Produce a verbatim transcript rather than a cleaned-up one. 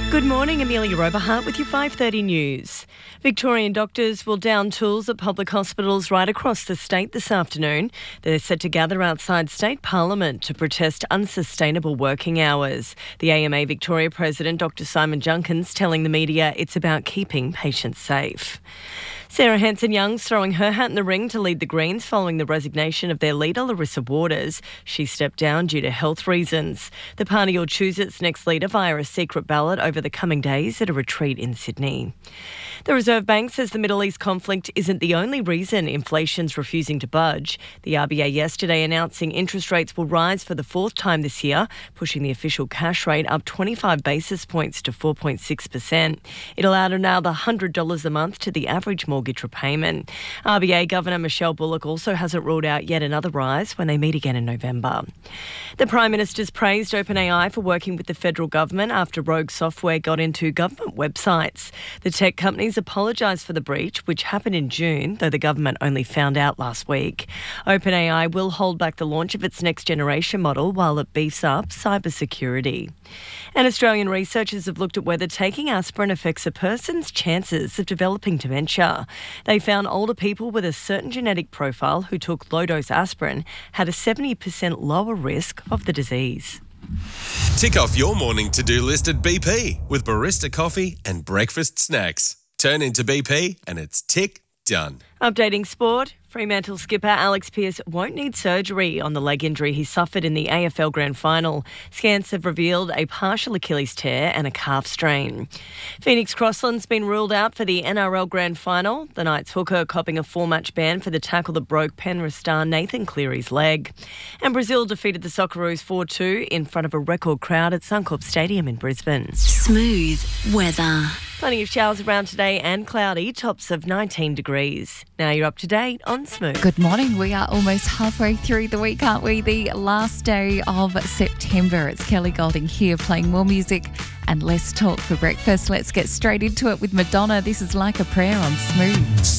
Good morning, Amelia Oberhart with your five thirty news. Victorian doctors will down tools at public hospitals right across the state this afternoon. They're set to gather outside State Parliament to protest unsustainable working hours. The A M A Victoria President, Doctor Simon Junkins, telling the media it's about keeping patients safe. Sarah Hanson-Young's throwing her hat in the ring to lead the Greens following the resignation of their leader, Larissa Waters. She stepped down due to health reasons. The party will choose its next leader via a secret ballot over the coming days at a retreat in Sydney. The Reserve Bank says the Middle East conflict isn't the only reason inflation's refusing to budge. The R B A yesterday announcing interest rates will rise for the fourth time this year, pushing the official cash rate up twenty-five basis points to four point six percent. It'll add another one hundred dollars a month to the average mortgage repayment. R B A Governor Michelle Bullock also hasn't ruled out yet another rise when they meet again in November. The Prime Minister's praised OpenAI for working with the federal government after rogue software got into government websites. The tech companies apologised for the breach, which happened in June, though the government only found out last week. OpenAI will hold back the launch of its next generation model while it beefs up cybersecurity. And Australian researchers have looked at whether taking aspirin affects a person's chances of developing dementia. They found older people with a certain genetic profile who took low-dose aspirin had a seventy percent lower risk of the disease. Tick off your morning to-do list at B P with barista coffee and breakfast snacks. Turn into B P and it's tick done. Updating sport. Fremantle skipper Alex Pearce won't need surgery on the leg injury he suffered in the A F L Grand Final. Scans have revealed a partial Achilles tear and a calf strain. Phoenix Crossland's been ruled out for the N R L Grand Final. The Knights hooker copping a four-match ban for the tackle that broke Penrith star Nathan Cleary's leg. And Brazil defeated the Socceroos four two in front of a record crowd at Suncorp Stadium in Brisbane. Smooth weather. Plenty of showers around today and cloudy, tops of nineteen degrees. Now you're up to date on Smooth. Good morning. We are almost halfway through the week, aren't we? The last day of September. It's Kelly Golding here playing more music and less talk for breakfast. Let's get straight into it with Madonna. This is Like a Prayer on Smooth.